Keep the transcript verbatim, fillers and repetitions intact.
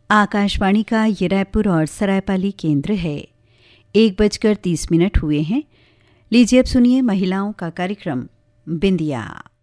आकाशवाणी का ये रायपुर और सरायपाली केंद्र है। एक बजकर तीस मिनट हुए हैं। लीजिए अब सुनिए महिलाओं का कार्यक्रम बिंदिया।